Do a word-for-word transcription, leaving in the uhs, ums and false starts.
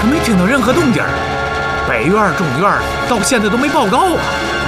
可没听到任何动静儿。北院、中院到现在都没报告啊。